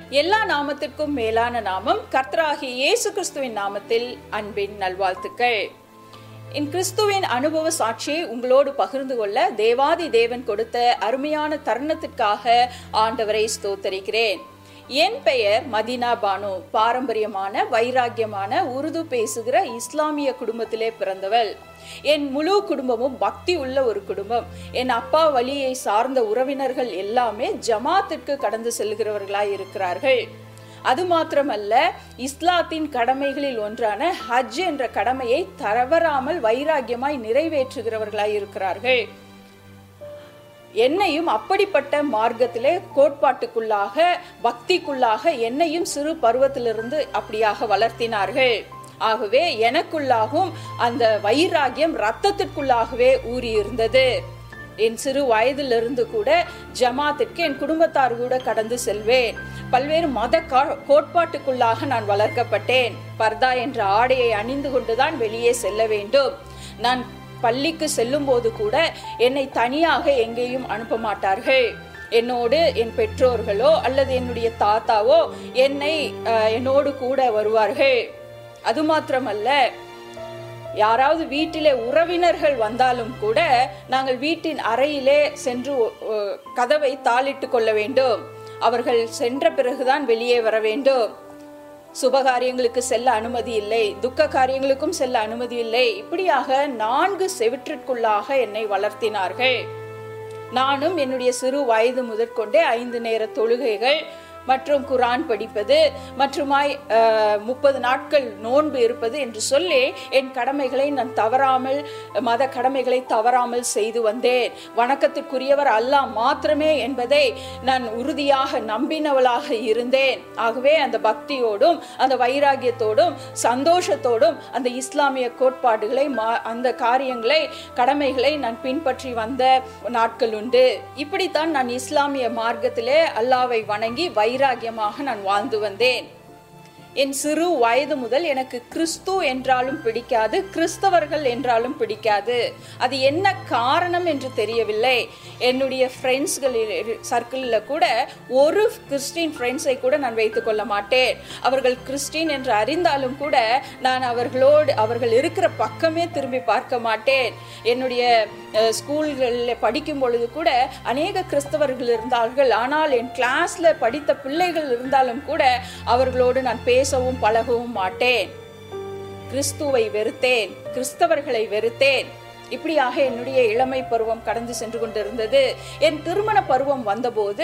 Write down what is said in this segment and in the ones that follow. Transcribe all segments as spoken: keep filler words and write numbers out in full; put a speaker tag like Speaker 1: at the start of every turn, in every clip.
Speaker 1: எல்லா நாமத்திற்கும் மேலான நாமம் கர்த்தராகிய இயேசு கிறிஸ்துவின் நாமத்தில் அன்பின் நல்வாழ்த்துக்கள். என் கிறிஸ்துவின் அனுபவ சாட்சியை உங்களோடு பகிர்ந்து கொள்ள தேவாதி தேவன் கொடுத்த அருமையான தருணத்திற்காக ஆண்டவரை ஸ்தோத்தரிக்கிறேன். என் பெயர் மதீனா பானு. பாரம்பரியமான வைராக்கியமான உருது பேசுகிற இஸ்லாமிய குடும்பத்திலே பிறந்தவள். என் முழு குடும்பமும் பக்தி உள்ள ஒரு குடும்பம். என் அப்பா வழியை சார்ந்த உறவினர்கள் எல்லாமே ஜமாத்திற்கு கடந்து செல்கிறவர்களாய் இருக்கிறார்கள். அது மாத்திரமல்ல, இஸ்லாத்தின் கடமைகளில் ஒன்றான ஹஜ் என்ற கடமையை தவறாமல் வைராக்கியமாய் நிறைவேற்றுகிறவர்களாய் இருக்கிறார்கள். என்னையும் அப்படிப்பட்ட மார்க்கத்திலே கோட்பாட்டுக்குள்ளாக பக்திக்குள்ளாக என்னையும் சிறு பருவத்திலிருந்து அப்படியாக வளர்த்தினார்கள். ஆகவே எனக்குள்ளாகவும் அந்த வைராக்கியம் இரத்தத்திற்குள்ளாகவே ஊறி இருந்தது. என் சிறு வயதிலிருந்து கூட ஜமாத்திற்கு என் குடும்பத்தார் கூட கடந்து செல்வேன். பல்வேறு மத கோட்பாட்டுக்குள்ளாக நான் வளர்க்கப்பட்டேன். பர்தா என்ற ஆடையை அணிந்து கொண்டுதான் வெளியே செல்ல வேண்டும். நான் பள்ளிக்கு செல்லும் போது கூட என்னை தனியாக எங்கேயும் அனுப்ப மாட்டார்கள். என்னோடு என் பெற்றோர்களோ அல்லது என்னுடைய தாத்தாவோ என்னை என்னோடு கூட வருவார்கள். அது மாத்திரமல்ல, யாராவது வீட்டிலே உறவினர்கள் வந்தாலும் கூட நாங்கள் வீட்டின் அறையிலே சென்று கதவை தாளிட்டு கொள்ள வேண்டும். அவர்கள் சென்ற பிறகுதான் வெளியே வர வேண்டும். சுபகாரியங்களுக்கு செல்ல அனுமதி இல்லை, துக்க காரியங்களுக்கும் செல்ல அனுமதி இல்லை. இப்படியாக நான்கு செவிற்றிற்குள்ளாக என்னை வளர்த்தினார்கள். நானும் என்னுடைய சிறு வயது முதற்கொண்டே ஐந்து நேர தொழுகைகள் மற்றும் குரான் படிப்பது மற்றுமாய் முப்பது நாட்கள் நோன்பு இருப்பது என்று சொல்லி என் கடமைகளை நான் தவறாமல் மத கடமைகளை தவறாமல் செய்து வந்தேன். வணக்கத்திற்குரியவர் அல்லாஹ் மாத்திரமே என்பதை நான் உறுதியாக நம்பினவளாக இருந்தேன். ஆகவே அந்த பக்தியோடும் அந்த வைராகியத்தோடும் சந்தோஷத்தோடும் அந்த இஸ்லாமிய கோட்பாடுகளை அந்த காரியங்களை கடமைகளை நான் பின்பற்றி வந்த நாட்கள் உண்டு. இப்படித்தான் நான் இஸ்லாமிய மார்க்கத்திலே அல்லாஹ்வை வணங்கி வைராகியமாக நான் வாழ்ந்து வந்தேன். என் சிறு வயது முதல் எனக்கு கிறிஸ்து என்றாலும் பிடிக்காது, கிறிஸ்தவர்கள் என்றாலும் பிடிக்காது. அது என்ன காரணம் என்று தெரியவில்லை. என்னுடைய ஃப்ரெண்ட்ஸ்களில் சர்க்கிளில் கூட ஒரு கிறிஸ்டின் ஃப்ரெண்ட்ஸை கூட நான் வைத்துக் கொள்ள மாட்டேன். அவர்கள் கிறிஸ்டின் என்று அறிந்தாலும் கூட நான் அவர்களோடு அவர்கள் இருக்கிற பக்கமே திரும்பி பார்க்க மாட்டேன். என்னுடைய ஸ்கூல்களில் படிக்கும் பொழுது கூட அநேக கிறிஸ்தவர்கள் இருந்தார்கள். ஆனால் என் கிளாஸ்ல படித்த பிள்ளைகள் இருந்தாலும் கூட அவர்களோடு நான் பேசவும் பழகவும் மாட்டேன். கிறிஸ்துவை வெறுத்தேன், கிறிஸ்தவர்களை வெறுத்தேன். இப்படியாக என்னுடைய இளமை பருவம் கடந்து சென்று கொண்டிருந்தது. என் திருமண பருவம் வந்தபோது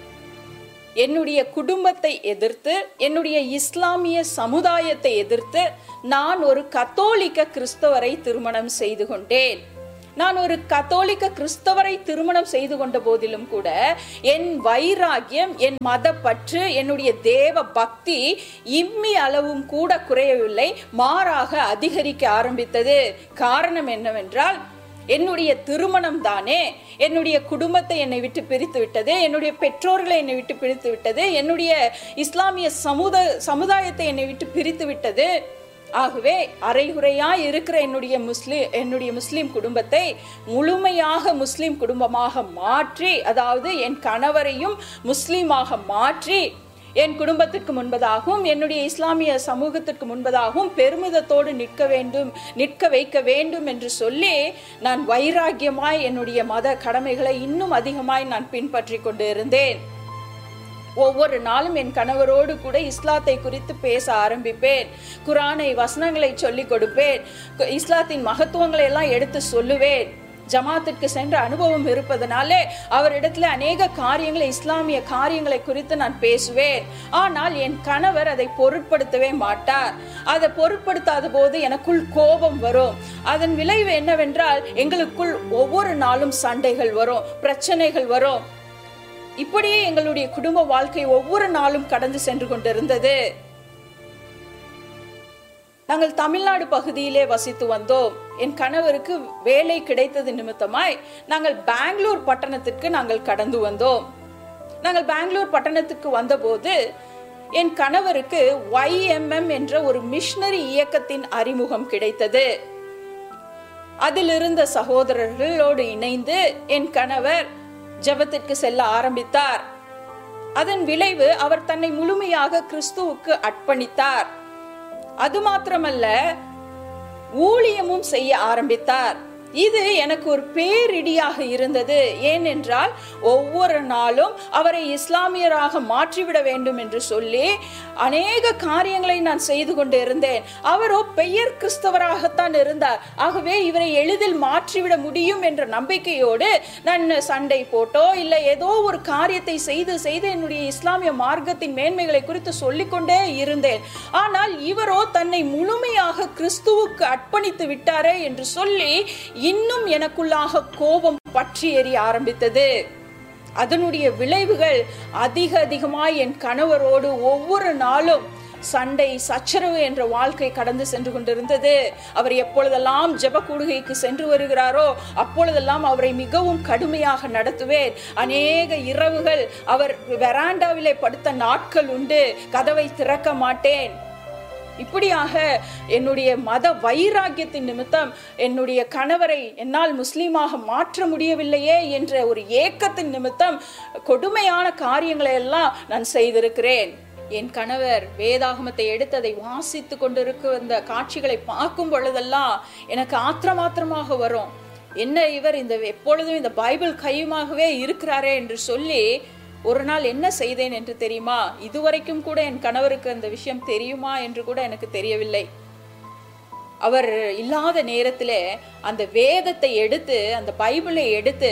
Speaker 1: என்னுடைய குடும்பத்தை எதிர்த்து, என்னுடைய இஸ்லாமிய சமுதாயத்தை எதிர்த்து நான் ஒரு கத்தோலிக்க கிறிஸ்தவரை திருமணம் செய்து கொண்டேன். நான் ஒரு கத்தோலிக்க கிறிஸ்தவரை திருமணம் செய்து கொண்ட போதிலும் கூட என் வைராக்கியம், என் மத பற்று, என்னுடைய தேவ பக்தி இம்மி அளவும் கூட குறையவில்லை, மாறாக அதிகரிக்க ஆரம்பித்தது. காரணம் என்னவென்றால், என்னுடைய திருமணம் தானே என்னுடைய குடும்பத்தை என்னை விட்டு பிரித்து விட்டது, என்னுடைய பெற்றோர்களை என்னை விட்டு பிரித்து விட்டது, என்னுடைய இஸ்லாமிய சமுத சமுதாயத்தை என்னை விட்டு பிரித்து விட்டது. ஆகவே அரைகுறையாய் இருக்கிற என்னுடைய முஸ்லிம் என்னுடைய முஸ்லிம் குடும்பத்தை முழுமையாக முஸ்லிம் குடும்பமாக மாற்றி, அதாவது என் கணவரையும் முஸ்லீமாக மாற்றி என் குடும்பத்திற்கு முன்பதாகவும் என்னுடைய இஸ்லாமிய சமூகத்திற்கு முன்பதாகவும் பெருமிதத்தோடு நிற்க வேண்டும் நிற்க வைக்க வேண்டும் என்று சொல்லி நான் வைராக்கியமாய் என்னுடைய மத கடமைகளை இன்னும் அதிகமாய் நான் பின்பற்றி கொண்டு இருந்தேன். ஒவ்வொரு நாளும் என் கணவரோடு கூட இஸ்லாத்தை குறித்து பேச ஆரம்பிப்பேன். குரானை வசனங்களை சொல்லிக் கொடுப்பேன். இஸ்லாத்தின் மகத்துவங்களை எல்லாம் எடுத்து சொல்லுவேன். ஜமாத்திற்கு சென்ற அனுபவம் இருப்பதனாலே அவரிடத்துல அநேக காரியங்களை, இஸ்லாமிய காரியங்களை குறித்து நான் பேசுவேன். ஆனால் என் கணவர் அதை பொருட்படுத்தவே மாட்டார். அதை பொருட்படுத்தாத போது எனக்குள் கோபம் வரும். அதன் விளைவு என்னவென்றால், எங்களுக்குள் ஒவ்வொரு நாளும் சண்டைகள் வரும், பிரச்சனைகள் வரும். இப்படியே எங்களுடைய குடும்ப வாழ்க்கை ஒவ்வொரு நாளும் கடந்து சென்று கொண்டிருந்தது. நாங்கள் தமிழ்நாடு பகுதியிலே வசித்து வந்தோம். என் கணவருக்கு வேலை கிடைத்தது நிமித்தமாய் நாங்கள் பெங்களூர் பட்டணத்திற்கு நாங்கள் கடந்து வந்தோம். நாங்கள் பெங்களூர் பட்டணத்துக்கு வந்தபோது என் கணவருக்கு ஒய் எம் எம் என்ற ஒரு மிஷனரி இயக்கத்தின் அறிமுகம் கிடைத்தது. அதில் இருந்த சகோதரர்களோடு இணைந்து என் கணவர் ஜெபத்திற்கு செல்ல ஆரம்பித்தார். அதன் விளைவு அவர் தன்னை முழுமையாக கிறிஸ்துவுக்கு அர்ப்பணித்தார். அது மாத்திரமல்ல, ஊழியமும் செய்ய ஆரம்பித்தார். இது எனக்கு ஒரு பேரிடியாக இருந்தது. ஏனென்றால் ஒவ்வொரு நாளும் அவரை இஸ்லாமியராக மாற்றிவிட வேண்டும் என்று சொல்லி அநேக காரியங்களை நான் செய்து கொண்டு இருந்தேன். அவரோ பெயர் கிறிஸ்தவராகத்தான் இருந்தார். ஆகவே இவரை எளிதில் மாற்றிவிட முடியும் என்ற நம்பிக்கையோடு நான் சண்டை போட்டோ இல்லை ஏதோ ஒரு காரியத்தை செய்து செய்து என்னுடைய இஸ்லாமிய மார்க்கத்தின் மேன்மைகளை குறித்து சொல்லிக்கொண்டே இருந்தேன். ஆனால் இவரோ தன்னை முழுமையாக கிறிஸ்துவுக்கு அர்ப்பணித்து விட்டாரே என்று சொல்லி இன்னும் எனக்குள்ளாக கோபம் பற்றி எரிய ஆரம்பித்தது. அதனுடைய விளைவுகள் அதிக அதிகமாய் என் கணவரோடு ஒவ்வொரு நாளும் சண்டை சச்சரவு என்ற வாழ்க்கை கடந்து சென்று கொண்டிருந்தது. அவர் எப்பொழுதெல்லாம் ஜெப கூடுகைக்கு சென்று வருகிறாரோ அப்பொழுதெல்லாம் அவரை மிகவும் கடுமையாக நடத்துவேன். அநேக இரவுகள் அவர் வெராண்டாவிலே படுத்த நாட்கள் உண்டு. கதவை திறக்க மாட்டேன். இப்படியாக என்னுடைய மத வைராக்கியத்தின் நிமித்தம் என்னுடைய கணவரை என்னால் முஸ்லீமாக மாற்ற முடியவில்லையே என்ற ஒரு ஏக்கத்தின் நிமித்தம் கொடுமையான காரியங்களை எல்லாம் நான் செய்திருக்கிறேன். என் கணவர் வேதாகமத்தை எடுத்து அதை வாசித்து கொண்டிருக்க அந்த காட்சிகளை பார்க்கும் பொழுதெல்லாம் எனக்கு ஆத்திரமாத்திரமாக வரும். என்ன இவர் இந்த எப்பொழுதும் இந்த பைபிள் கையுமாகவே இருக்கிறாரே என்று சொல்லி ஒரு நாள் என்ன செய்தேன் என்று தெரியுமா? இதுவரைக்கும் கூட என் கணவருக்கு அந்த விஷயம் தெரியுமா என்று கூட எனக்கு தெரியவில்லை. அவர் இல்லாத நேரத்திலே அந்த வேதத்தை எடுத்து அந்த பைபிளை எடுத்து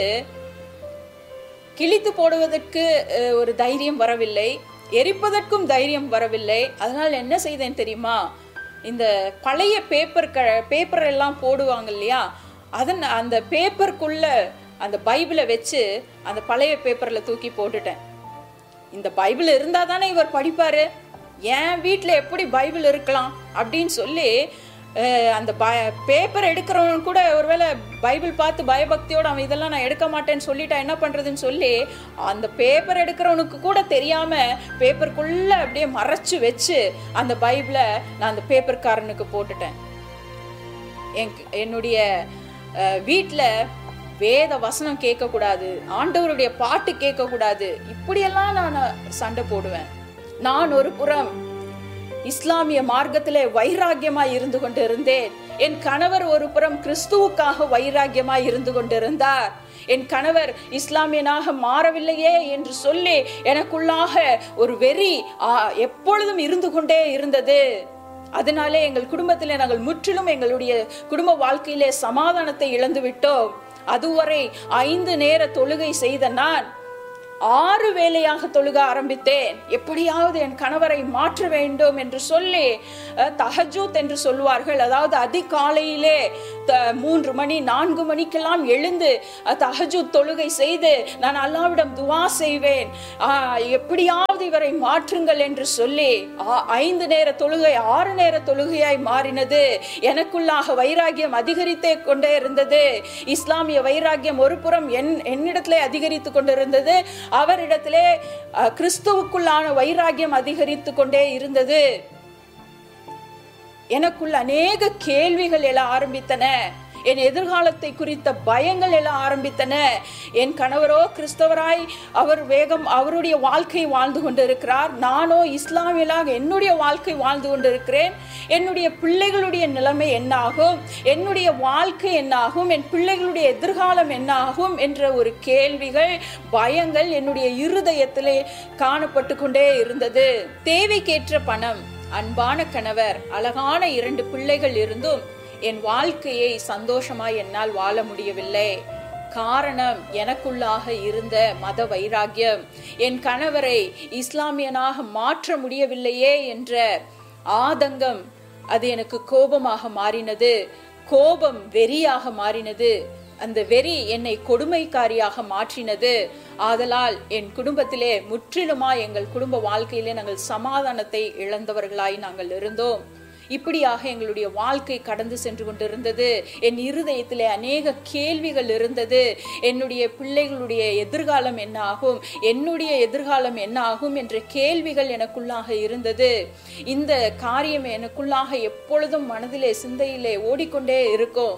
Speaker 1: கிழித்து போடுவதற்கு ஒரு தைரியம் வரவில்லை, எரிப்பதற்கும் தைரியம் வரவில்லை. அதனால் என்ன செய்தேன் தெரியுமா? இந்த பழைய பேப்பர் பேப்பர் எல்லாம் போடுவாங்க இல்லையா, அதன் அந்த பேப்பருக்குள்ள அந்த பைபிளை வச்சு அந்த பழைய பேப்பர்ல தூக்கி போட்டுட்டேன். இந்த பைபிள் இருந்தா தானே இவர் படிப்பாரு, என் வீட்டுல எப்படி பைபிள் இருக்கலாம் அப்படின்னு சொல்லி அந்த பேப்பர் எடுக்கிறவன் கூட ஒருவேளை பைபிள் பார்த்து பயபக்தியோட அவன் இதெல்லாம் நான் எடுக்க மாட்டேன்னு சொல்லிட்டா என்ன பண்றதுன்னு சொல்லி அந்த பேப்பர் எடுக்கிறவனுக்கு கூட தெரியாம பேப்பருக்குள்ள அப்படியே மறைச்சு வச்சு அந்த பைபிளை நான் அந்த பேப்பர்காரனுக்கு போட்டுட்டேன். என்னுடைய வீட்டுல வேத வசனம் கேட்க கூடாது, ஆண்டவருடைய பாட்டு கேட்க கூடாது, இப்படியெல்லாம் நான் சண்டை போடுவேன். நான் ஒரு புறம் இஸ்லாமிய மார்க்கத்திலே வைராக்கியமாய் இருந்து கொண்டு இருந்தேன். என் கணவர் ஒரு புறம் கிறிஸ்துவுக்காக வைராக்கியமாய் இருந்து கொண்டிருந்தார். என் கணவர் இஸ்லாமியனாக மாறவில்லையே என்று சொல்லி எனக்குள்ளாக ஒரு வெறி எப்பொழுதும் இருந்து கொண்டே இருந்தது. அதனாலே எங்கள் குடும்பத்திலே நாங்கள் முற்றிலும் எங்களுடைய குடும்ப வாழ்க்கையிலே சமாதானத்தை இழந்து விட்டோம். அதுவரை ஐந்து நேர தொழுகை செய்த நான் ஆறு வேளையாக தொழுக ஆரம்பித்தேன். எப்படியாவது என் கணவரை மாற்ற வேண்டும் என்று சொல்லி தஹஜ்ஜுத் என்று சொல்வார்கள், அதாவது அதிகாலையிலே மூன்று மணி நான்கு மணிக்கெல்லாம் எழுந்து தஹஜ்ஜுத் தொழுகை செய்து நான் அல்லாஹ்விடம் துஆ செய்வேன், எப்படியாவது இவரை மாற்றுங்கள் என்று சொல்லி ஐந்து நேர தொழுகை ஆறு நேர தொழுகையாய் மாறினது. எனக்குள்ளாக வைராக்கியம் அதிகரித்தே கொண்டே இருந்தது. இஸ்லாமிய வைராக்கியம் ஒரு புறம் என் என்னிடத்திலே அதிகரித்து கொண்டிருந்தது, அவரிடத்திலே கிறிஸ்துவுக்குள்ளான வைராக்கியம் அதிகரித்து கொண்டே இருந்தது. எனக்குள்ள அநேக கேள்விகள் எழ ஆரம்பித்தன. என் எதிர்காலத்தை குறித்த பயங்கள் எல்லாம் ஆரம்பித்தன. என் கணவரோ கிறிஸ்தவராய் அவர் வேகம் அவருடைய வாழ்க்கை வாழ்ந்து கொண்டிருக்கிறார், நானோ இஸ்லாமியலாக என்னுடைய வாழ்க்கை வாழ்ந்து கொண்டிருக்கிறேன். என்னுடைய பிள்ளைகளுடைய நிலைமை என்னாகும், என்னுடைய வாழ்க்கை என்னாகும், என் பிள்ளைகளுடைய எதிர்காலம் என்னாகும் என்ற ஒரு கேள்விகள் பயங்கள் என்னுடைய இருதயத்திலே காணப்பட்டு கொண்டே இருந்தது. தேவைக்கேற்ற பணம், அன்பான கணவர், அழகான இரண்டு பிள்ளைகள் இருந்தும் என் வாழ்க்கையை சந்தோஷமாய் என்னால் வாழ முடியவில்லை. காரணம் எனக்குள்ளாக இருந்த மத வைராக்கியம். என் கணவரை இஸ்லாமியனாக மாற்ற முடியவில்லையே என்ற ஆதங்கம் அது எனக்கு கோபமாக மாறினது. கோபம் வெறியாக மாறினது. அந்த வெறி என்னை கொடுமைக்காரியாக மாற்றினது. ஆதலால் என் குடும்பத்திலே முற்றிலுமா எங்கள் குடும்ப வாழ்க்கையிலே நாங்கள் சமாதானத்தை இழந்தவர்களாய் நாங்கள் இருந்தோம். இப்படியாக எங்களுடைய வாழ்க்கை கடந்து சென்று கொண்டிருந்தது. என் இருதயத்திலே அநேக கேள்விகள் இருந்தது. என்னுடைய பிள்ளைகளுடைய எதிர்காலம் என்ன ஆகும், என்னுடைய எதிர்காலம் என்ன ஆகும் என்ற கேள்விகள் எனக்குள்ளாக இருந்தது. இந்த காரியம் எனக்குள்ளாக எப்பொழுதும் மனதிலே சிந்தையிலே ஓடிக்கொண்டே இருக்கும்.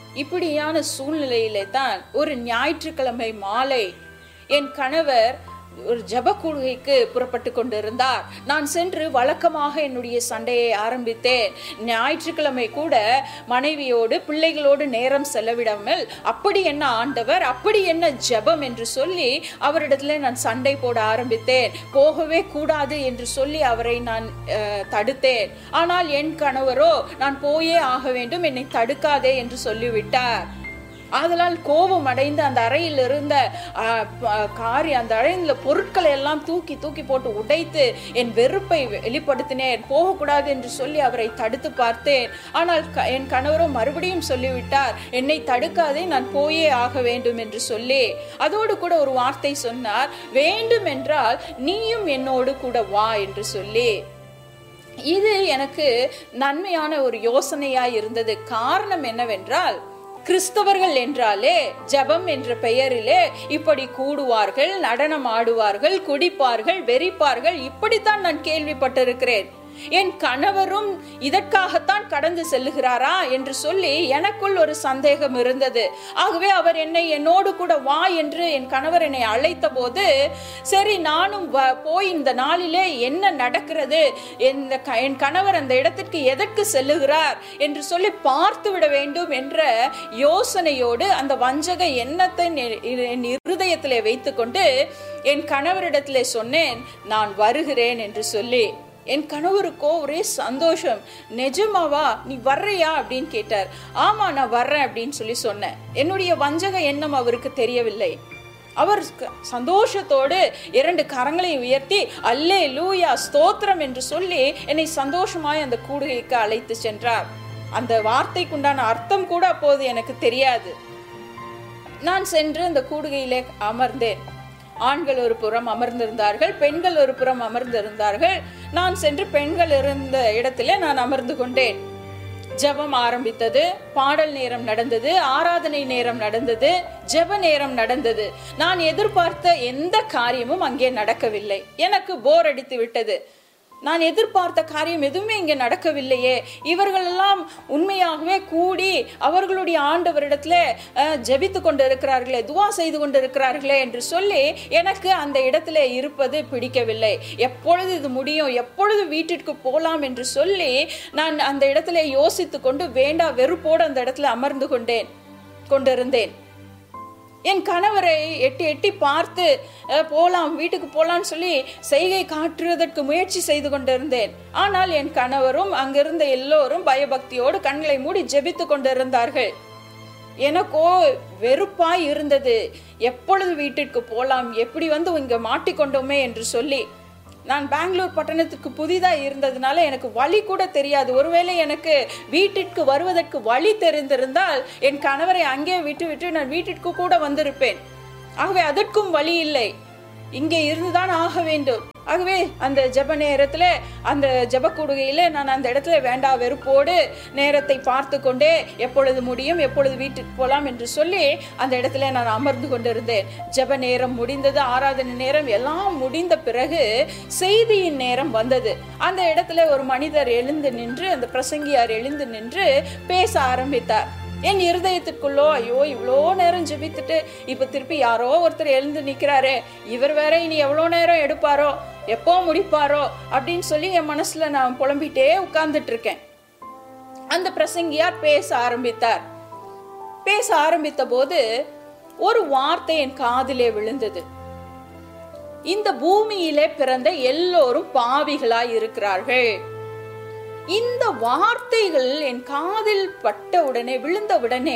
Speaker 1: இப்படியான சூழ்நிலையிலே தான் ஒரு ஞாயிற்றுக்கிழமை மாலை என் கணவர் ஒரு ஜெப கூடுகைக்கு புறப்பட்டு கொண்டிருந்தார். நான் சென்று வழக்கமாக என்னுடைய சண்டையை ஆரம்பித்தேன். ஞாயிற்றுக்கிழமை கூட மனைவியோடு பிள்ளைகளோடு நேரம் செலவிடாமல் அப்படி என்ன ஆண்டவர், அப்படி என்ன ஜெபம் என்று சொல்லி அவரிடத்துல நான் சண்டை போட ஆரம்பித்தேன். போகவே கூடாது என்று சொல்லி அவரை நான் தடுத்தேன். ஆனால் என் கணவரோ நான் போயே ஆக வேண்டும், என்னை தடுக்காதே என்று சொல்லிவிட்டார். அதனால் கோபம் அடைந்து அந்த அறையில் இருந்த காரி அந்த அறையில் பொருட்களை எல்லாம் தூக்கி தூக்கி போட்டு உடைத்து என் வெறுப்பை வெளிப்படுத்தினேன். போகக்கூடாது என்று சொல்லி அவரை தடுத்து பார்த்தேன். ஆனால் என் கணவரும் மறுபடியும் சொல்லிவிட்டார், என்னை தடுக்காதே, நான் போயே ஆக வேண்டும் என்று சொல்லி. அதோடு கூட ஒரு வார்த்தை சொன்னார், வேண்டும் என்றால் நீயும் என்னோடு கூட வா என்று சொல்லி. இது எனக்கு நன்மையான ஒரு யோசனையாய் இருந்தது. காரணம் என்னவென்றால், கிறிஸ்தவர்கள் என்றாலே ஜெபம் என்ற பெயரிலே இப்படி கூடுவார்கள், நடனம் ஆடுவார்கள், குடிப்பார்கள், வெறிப்பார்கள், இப்படித்தான் நான் கேள்விப்பட்டிருக்கிறேன். என் கணவரும் இதற்காகத்தான் கடந்து செல்லுகிறாரா என்று சொல்லி எனக்குள் ஒரு சந்தேகம் இருந்தது. ஆகவே அவர் என்னை என்னோடு கூட வா என்று என் கணவர் என்னை அழைத்த போது, சரி நானும் போய் இந்த நாளிலே என்ன நடக்கிறது, என் கணவர் அந்த இடத்திற்கு எதற்கு செல்லுகிறார் என்று சொல்லி பார்த்து விட வேண்டும் என்ற யோசனையோடு அந்த வஞ்சக எண்ணத்தை என் இருதயத்திலே வைத்துக்கொண்டு என் கணவரிடத்திலே சொன்னேன், நான் வருகிறேன் என்று சொல்லி. என் கணவருக்கோ ஒரே சந்தோஷம். நிஜமாவா, நீ வர்றையா அப்படின்னு கேட்டார். ஆமா நான் வர்றேன் அப்படின்னு சொல்லி சொன்னேன். என்னுடைய வஞ்சக எண்ணம் அவருக்கு தெரியவில்லை. அவர் சந்தோஷத்தோடு இரண்டு கரங்களை உயர்த்தி அல்லேலூயா ஸ்தோத்திரம் என்று சொல்லி என்னை சந்தோஷமாய் அந்த கூடுகைக்கு அழைத்து சென்றார். அந்த வார்த்தைக்குண்டான அர்த்தம் கூட அப்போது எனக்கு தெரியாது. நான் சென்று அந்த கூடுகையிலே அமர்ந்தேன். ஆண்கள் ஒரு புறம் அமர்ந்திருந்தார்கள், பெண்கள் ஒரு புறம் அமர்ந்திருந்தார்கள். நான் சென்று பெண்கள் இருந்த இடத்திலே நான் அமர்ந்து கொண்டேன். ஜெபம் ஆரம்பித்தது, பாடல் நேரம் நடந்தது, ஆராதனை நேரம் நடந்தது, ஜெப நேரம் நடந்தது. நான் எதிர்பார்த்த எந்த காரியமும் அங்கே நடக்கவில்லை. எனக்கு போர் அடித்து விட்டது. நான் எதிர்பார்த்த காரியம் எதுவுமே இங்கே நடக்கவில்லையே. இவர்கள் எல்லாம் உண்மையாகவே கூடி அவர்களுடைய ஆண்டவரிடத்துல ஜெபித்து கொண்டு இருக்கிறார்களே, துவா செய்து கொண்டு இருக்கிறார்களே என்று சொல்லி எனக்கு அந்த இடத்துல இருப்பது பிடிக்கவில்லை. எப்பொழுது இது முடியும், எப்பொழுது வீட்டிற்கு போகலாம் என்று சொல்லி நான் அந்த இடத்துல யோசித்து கொண்டு வேண்டா வெறுப்போடு அந்த இடத்துல அமர்ந்து கொண்டேன் கொண்டிருந்தேன். என் கணவரை எட்டி எட்டி பார்த்து போலாம், வீட்டுக்கு போலான்னு சொல்லி செய்கை காட்டுவதற்கு முயற்சி செய்து கொண்டிருந்தேன். ஆனால் என் கணவரும் அங்கிருந்த எல்லோரும் பயபக்தியோடு கண்களை மூடி ஜெபித்து கொண்டிருந்தார்கள். எனக்கோ வெறுப்பாய் இருந்தது. எப்பொழுது வீட்டிற்கு போலாம், எப்படி வந்து இங்க மாட்டிக்கொண்டோமே என்று சொல்லி. நான் பெங்களூர் பட்டணத்துக்கு புதிதாக இருந்ததுனால எனக்கு வழி கூட தெரியாது. ஒருவேளை எனக்கு வீட்டிற்கு வருவதற்கு வழி தெரிந்திருந்தால் என் கணவரை அங்கே விட்டு விட்டு நான் வீட்டிற்கு கூட வந்திருப்பேன். ஆகவே அதற்கும் வழி இல்லை, இங்கே இருந்துதான் ஆக வேண்டும். ஆகவே அந்த ஜெப நேரத்துல அந்த ஜெப கூடுகையில நான் அந்த இடத்துல வேண்டா வெறுப்போடு நேரத்தை பார்த்து கொண்டே எப்பொழுது முடியும், எப்பொழுது வீட்டுக்கு போலாம் என்று சொல்லி அந்த இடத்துல நான் அமர்ந்து கொண்டிருந்தேன். ஜெப நேரம் முடிந்தது, ஆராதனை நேரம் எல்லாம் முடிந்த பிறகு செய்தியின் நேரம் வந்தது. அந்த இடத்துல ஒரு மனிதர் எழுந்து நின்று, அந்த பிரசங்கியார் எழுந்து நின்று பேச ஆரம்பித்தார். என் இருதயத்துக்குள்ளோ, ஐயோ இவ்வளோ நேரம் ஜெபித்துட்டு இப்ப திருப்பி யாரோ ஒருத்தர் எழுந்து நிக்கிறாரே, இவர் வேற இனி எவ்வளோ நேரம் எடுப்பாரோ, எப்போ முடிப்பாரோ அப்படின்னு சொல்லி என் மனசுல நான் புலம்பிட்டே உட்கார்ந்துட்டு இருக்கேன். அந்த பிரசங்கியார் பேச ஆரம்பித்தார். பேச ஆரம்பித்த போது ஒரு வார்த்தை என் காதிலே விழுந்தது. இந்த பூமியிலே பிறந்த எல்லோரும் பாவிகளாய் இருக்கிறார்கள். இந்த வார்த்தைகள் என் காதில் பட்ட உடனே, விழுந்த உடனே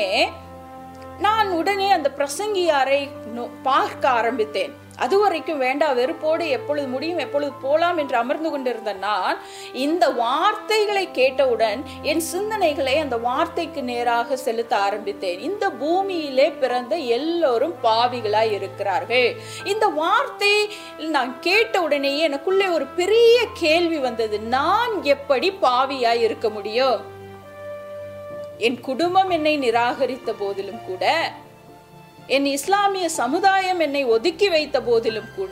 Speaker 1: நான் உடனே அந்த பிரசங்கியாரை பார்க்க ஆரம்பித்தேன். அதுவரைக்கும் வேண்டா வெறுப்போடு எப்பொழுது முடியும், எப்பொழுது போலாம் என்று அமர்ந்து கொண்டிருந்த நான் இந்த வார்த்தைகளை கேட்டவுடன் என் சிந்தனைகளை அந்த வார்த்தைக்கு நேராக செலுத்த ஆரம்பித்தேன். இந்த பூமியிலே பிறந்த எல்லோரும் பாவிகளாய் இருக்கிறார்கள். இந்த வார்த்தை நான் கேட்ட உடனேயே எனக்குள்ளே ஒரு பெரிய கேள்வி வந்தது. நான் எப்படி பாவியாய் இருக்க முடியும்? என் குடும்பம் என்னை நிராகரித்த போதிலும் கூட, என் இஸ்லாமிய சமுதாயம் என்னை ஒதுக்கி வைத்த போதிலும் கூட,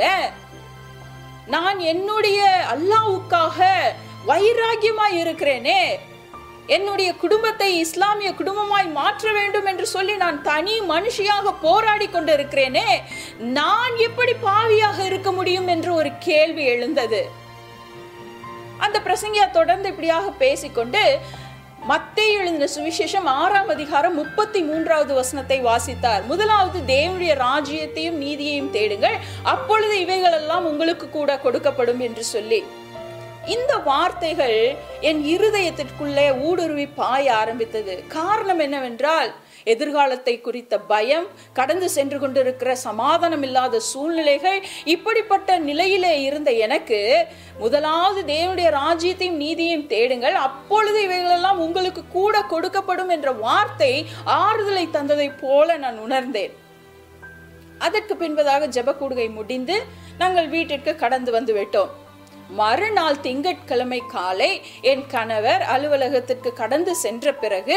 Speaker 1: நான் என்னுடைய அல்லாஹ்வுக்காக வைராகியமாய் இருக்கிறேனே, என்னுடைய குடும்பத்தை இஸ்லாமிய குடும்பமாய் மாற்ற வேண்டும் என்று சொல்லி நான் தனி மனுஷியாக போராடி கொண்டு இருக்கிறேனே, நான் எப்படி பாவியாக இருக்க முடியும் என்று ஒரு கேள்வி எழுந்தது. அந்த பிரசங்கியா தொடர்ந்து இப்படியாக பேசிக்கொண்டு மத்தேயு எழுதின சுவிசேஷம் ஆறாம் அதிகாரம் முப்பத்தி மூன்றாவது வசனத்தை வாசித்தார். முதலாவது தேவனுடைய ராஜ்யத்தையும் நீதியையும் தேடுங்கள், அப்பொழுது இவைகள் எல்லாம் உங்களுக்கு கூட கொடுக்கப்படும் என்று சொல்லி, இந்த வார்த்தைகள் என் இருதயத்திற்குள்ளே ஊடுருவி பாய ஆரம்பித்தது. காரணம் என்னவென்றால், எதிர்காலத்தை குறித்த பயம், கடந்து சென்று கொண்டிருக்கிற சமாதானம் இல்லாத சூழ்நிலைகள், இப்படிப்பட்ட நிலையிலே இருந்த எனக்கு முதலாவது தேவனுடைய ராஜ்யத்தையும் நீதியையும் தேடுங்கள், அப்பொழுது இவைகளெல்லாம் உங்களுக்கு கூட கொடுக்கப்படும் என்ற வார்த்தை ஆறுதலை தந்ததை போல நான் உணர்ந்தேன். அதற்கு பின்பதாக ஜெப கூடுகை முடிந்து நாங்கள் வீட்டிற்கு கடந்து வந்து விட்டோம். மறுநாள் திங்கட்கிழமை காலை என் கணவர் அலுவலகத்திற்கு கடந்து சென்ற பிறகு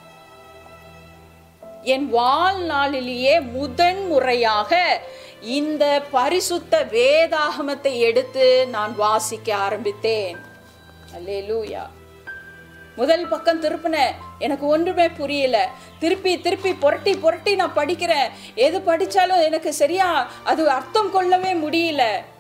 Speaker 1: என் வாழ்நாளிலேயே முதன் முறையாக இந்த பரிசுத்த வேதாகமத்தை எடுத்து நான் வாசிக்க ஆரம்பித்தேன். அல்லேலூயா. முதல் பக்கம் திருப்பின, எனக்கு ஒன்றுமே புரியல. திருப்பி திருப்பி புரட்டி புரட்டி நான் படிக்கிறேன். எது படிச்சாலும் எனக்கு சரியா அது அர்த்தம் கொள்ளவே முடியல.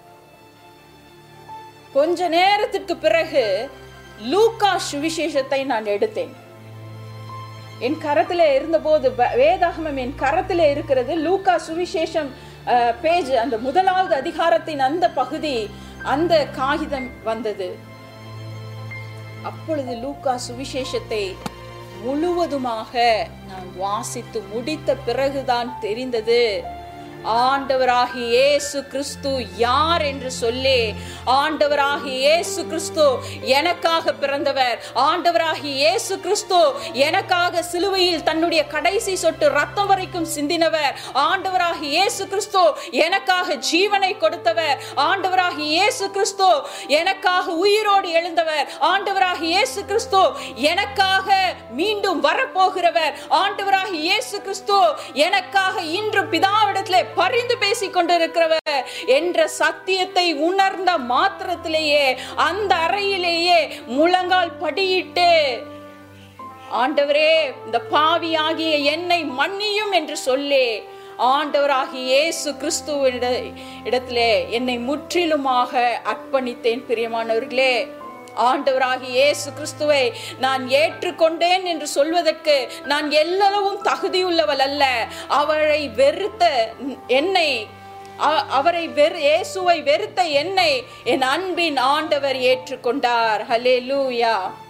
Speaker 1: கொஞ்ச நேரத்திற்கு பிறகு லூக்கா சுவிசேஷத்தை நான் எடுத்தேன். என் கரத்துல இருந்த போது, வேதாகமம் என் கரத்துல இருக்கிறது. லூக்கா சுவிசேஷம் பேஜ், அந்த முதலாவது அதிகாரத்தின் அந்த பகுதி, அந்த காகிதம் வந்தது. அப்பொழுது லூக்கா சுவிசேஷத்தை முழுவதுமாக நான் வாசித்து முடித்த பிறகுதான் தெரிந்தது, ஆண்டவராகிய இயேசு கிறிஸ்து யார் என்று சொல்லி. ஆண்டவராகிய இயேசு கிறிஸ்து எனக்காக பிறந்தவர். ஆண்டவராகிய இயேசு கிறிஸ்து எனக்காக சிலுவையில் தன்னுடைய கடைசி சொட்டு ரத்தம் வரைக்கும் சிந்தினவர். ஆண்டவராகிய இயேசு கிறிஸ்து எனக்காக ஜீவனை கொடுத்தவர். ஆண்டவராகிய இயேசு கிறிஸ்து எனக்காக உயிரோடு எழுந்தவர். ஆண்டவராகிய இயேசு கிறிஸ்து எனக்காக மீண்டும் வரப்போகிறவர். ஆண்டவராகிய இயேசு கிறிஸ்து எனக்காக இன்று பிதாவிடத்திலே பரிந்து பேசிக் கொண்டிருக்கிறவர் என்ற சத்தியத்தை உணர்ந்த மாத்திரத்திலேயே அந்த அறையிலேயே முழங்கால் படியிட்டு, ஆண்டவரே இந்த பாவியாகிய என்னை மன்னியும் என்று சொல்லி ஆண்டவராகிய இயேசு கிறிஸ்துவின் இடத்திலே என்னை முற்றிலுமாக அர்ப்பணித்தேன். பிரியமானவர்களே, ஆண்டவராகிய இயேசு கிறிஸ்துவை நான் ஏற்றுக்கொண்டேன் என்று சொல்வதற்கு நான் எல்லளவும் தகுதியுள்ளவள் அல்ல. அவரை வெறுத்த என்னை, அவரை வெறு இயேசுவை வெறுத்த என்னை என் அன்பின் ஆண்டவர் ஏற்றுக்கொண்டார். ஹல்லேலூயா.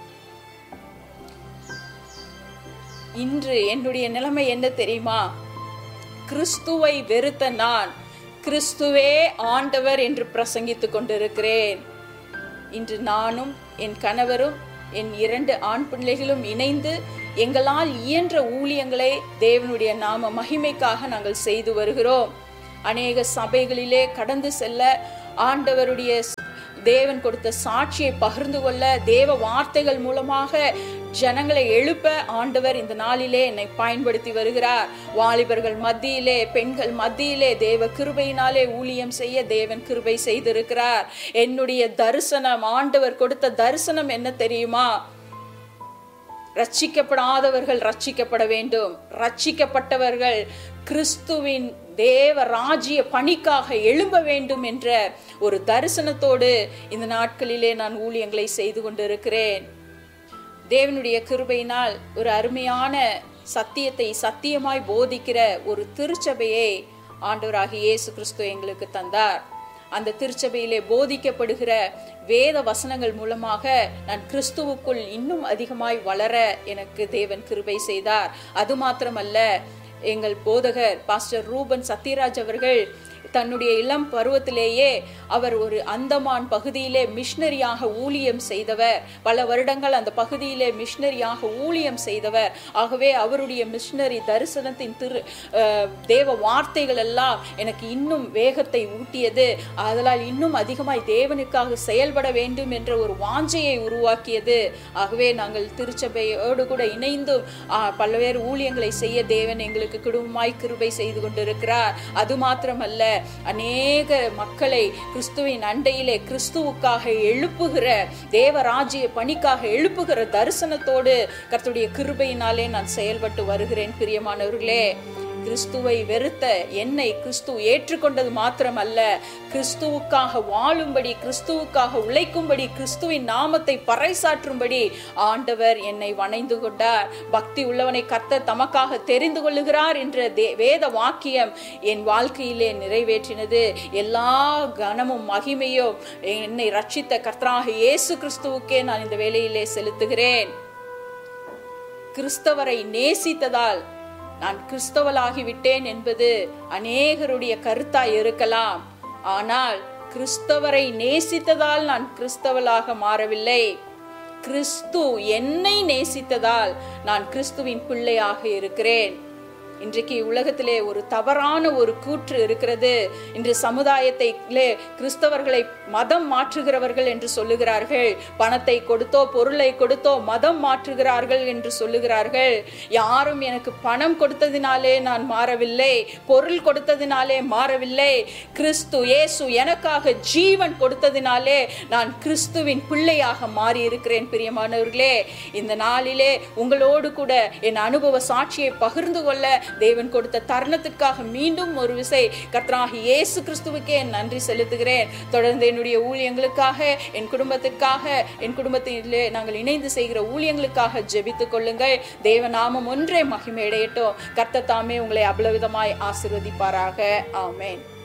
Speaker 1: இன்று என்னுடைய நிலைமை என்ன தெரியுமா? கிறிஸ்துவை வெறுத்த நான் கிறிஸ்துவே ஆண்டவர் என்று பிரசங்கித்துக் கொண்டிருக்கிறேன். இன்று நானும் என் கணவரும் என் இரண்டு ஆண் பிள்ளைகளும் இணைந்து எங்களால் இயன்ற ஊழியங்களை தேவனுடைய நாம மகிமைக்காக நாங்கள் செய்து வருகிறோம். அநேக சபைகளிலே கடந்து செல்ல, ஆண்டவருடைய தேவன் கொடுத்த சாட்சியை பகிர்ந்து கொள்ள, தேவ வார்த்தைகள் மூலமாக ஜனங்களை எழுப்ப ஆண்டவர் இந்த நாளிலே என்னை பயன்படுத்தி வருகிறார். வாலிபர்கள் மத்தியிலே, பெண்கள் மத்தியிலே தேவ கிருபையினாலே ஊழியம் செய்ய தேவன் கிருபை செய்திருக்கிறார். என்னுடைய தரிசனம், ஆண்டவர் கொடுத்த தரிசனம் என்ன தெரியுமா? ரட்சிக்கப்படாதவர்கள் ரட்சிக்கப்பட வேண்டும், ரட்சிக்கப்பட்டவர்கள் கிறிஸ்துவின் தேவ ராஜ்ய பணிக்காக எழும்ப வேண்டும் என்ற ஒரு தரிசனத்தோடு இந்த நாட்களிலே நான் ஊழியங்களை செய்து கொண்டிருக்கிறேன். தேவனுடைய கிருபையினால் ஒரு அருமையான சத்தியத்தை சத்தியமாய் போதிக்கிற ஒரு திருச்சபையை ஆண்டவராகிய இயேசு கிறிஸ்து எங்களுக்கு தந்தார். அந்த திருச்சபையிலே போதிக்கப்படுகிற வேத வசனங்கள் மூலமாக நான் கிறிஸ்துவுக்குள் இன்னும் அதிகமாய் வளர எனக்கு தேவன் கிருபை செய்தார். அது மாத்திரமல்ல, எங்கள் போதகர் பாஸ்டர் ரூபன் சத்யராஜ் அவர்கள் தன்னுடைய இளம் பருவத்திலேயே அவர் ஒரு அந்தமான் பகுதியிலே மிஷனரியாக ஊழியம் செய்தவர். பல வருடங்கள் அந்த பகுதியிலே மிஷனரியாக ஊழியம் செய்தவர். ஆகவே அவருடைய மிஷனரி தரிசனத்தின் திரு தேவ வார்த்தைகள் எல்லாம் எனக்கு இன்னும் வேகத்தை ஊட்டியது. அதனால் இன்னும் அதிகமாய் தேவனுக்காக செயல்பட வேண்டும் என்ற ஒரு வாஞ்சையை உருவாக்கியது. ஆகவே நாங்கள் திருச்சபையோடு கூட இணைந்தும் பல்வேறு ஊழியங்களை செய்ய தேவன் எங்களுக்கு குடும்பமாய் கிருபை செய்து கொண்டிருக்கிறார். அது மாத்திரமல்ல, அநேக மக்களை கிறிஸ்துவின் அண்டையிலே கிறிஸ்துவுக்காக எழுப்புகிற, தேவராஜ்ய பணிக்காக எழுப்புகிற தரிசனத்தோடு கர்த்தருடைய கிருபையினாலே நான் செயல்பட்டு வருகிறேன். பிரியமானவர்களே, கிறிஸ்துவை வெறுத்த என்னை கிறிஸ்து ஏற்றுக்கொண்டது மாத்திரமல்ல, கிறிஸ்துவுக்காக வாழும்படி, கிறிஸ்துவுக்காக உழைக்கும்படி, கிறிஸ்துவின் நாமத்தை பறைசாற்றும்படி ஆண்டவர் என்னை வணைந்து கொண்டார். பக்தி உள்ளவனை கர்த்தர் தமக்காக தெரிந்து கொள்ளுகிறார் என்ற வேத வாக்கியம் என் வாழ்க்கையிலே நிறைவேற்றினது. எல்லா கனமும் மகிமையும் என்னை ரட்சித்த கர்த்தராக இயேசு கிறிஸ்துவுக்கே நான் இந்த வேளையிலே செலுத்துகிறேன். கிறிஸ்தவரை நேசித்ததால் நான் கிறிஸ்தவளாகிவிட்டேன் என்பது அநேகருடைய கருத்தாய் இருக்கலாம். ஆனால் கிறிஸ்தவரை நேசித்ததால் நான் கிறிஸ்தவளாக மாறவில்லை. கிறிஸ்து என்னை நேசித்ததால் நான் கிறிஸ்துவின் பிள்ளையாக இருக்கிறேன். இன்றைக்கு உலகத்திலே ஒரு தவறான ஒரு கூற்று இருக்கிறது. இன்று சமுதாயத்தை கிறிஸ்தவர்களை மதம் மாற்றுகிறவர்கள் என்று சொல்லுகிறார்கள். பணத்தை கொடுத்தோ பொருளை கொடுத்தோ மதம் மாற்றுகிறார்கள் என்று சொல்லுகிறார்கள். யாரும் எனக்கு பணம் கொடுத்ததினாலே நான் மாறவில்லை, பொருள் கொடுத்ததினாலே மாறவில்லை. கிறிஸ்து இயேசு எனக்காக ஜீவன் கொடுத்ததினாலே நான் கிறிஸ்துவின் பிள்ளையாக மாறி இருக்கிறேன். பிரியமானவர்களே, இந்த நாளிலே உங்களோடு கூட என் அனுபவ சாட்சியை பகிர்ந்து கொள்ள தேவன் கொடுத்த தருணத்திற்காக மீண்டும் ஒரு விசை கர்த்தராகிய இயேசு கிறிஸ்துவுக்கே நன்றி செலுத்துகிறேன். தொடர்ந்து என்னுடைய ஊழியங்களுக்காக, என் குடும்பத்திற்காக, என் குடும்பத்திலே நாங்கள் இணைந்து செய்கிற ஊழியங்களுக்காக ஜெபித்துக் கொள்ளுங்கள். தேவ நாமம் ஒன்றே மகிமையடையட்டும். கர்த்தர் தாமே உங்களை அபலவிதமாய் ஆசீர்வதிப்பாராக. ஆமென்.